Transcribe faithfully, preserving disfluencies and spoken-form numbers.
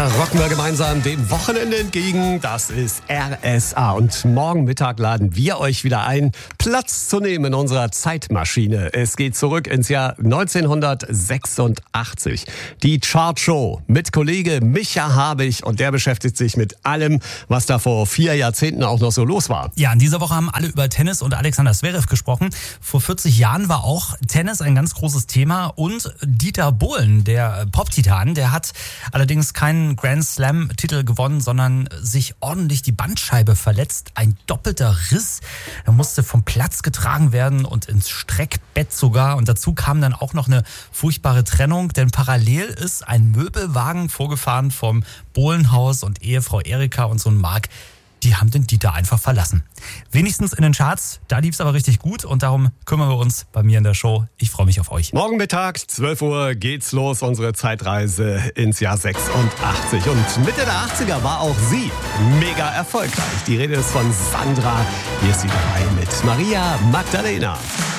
Da rocken wir gemeinsam dem Wochenende entgegen. Das ist R S A. Und morgen Mittag laden wir euch wieder ein, Platz zu nehmen in unserer Zeitmaschine. Es geht zurück ins Jahr neunzehnhundertsechsundachtzig. Die Chartshow mit Kollege Micha Habich. Und der beschäftigt sich mit allem, was da vor vier Jahrzehnten auch noch so los war. Ja, in dieser Woche haben alle über Tennis und Alexander Zverev gesprochen. Vor vierzig Jahren war auch Tennis ein ganz großes Thema. Und Dieter Bohlen, der Pop-Titan, der hat allerdings keinen Grand Slam-Titel gewonnen, sondern sich ordentlich die Bandscheibe verletzt. Ein doppelter Riss. Er musste vom Platz getragen werden und ins Streckbett sogar. Und dazu kam dann auch noch eine furchtbare Trennung, denn parallel ist ein Möbelwagen vorgefahren vom Bohlenhaus und Ehefrau Erika und Sohn Marc. Die haben den Dieter einfach verlassen. Wenigstens in den Charts, da lief's aber richtig gut und darum kümmern wir uns bei mir in der Show. Ich freue mich auf euch. Morgen Mittag, zwölf Uhr, geht's los, unsere Zeitreise ins Jahr sechsundachtzig. Und Mitte der achtziger war auch sie mega erfolgreich. Die Rede ist von Sandra. Hier ist sie dabei mit Maria Magdalena.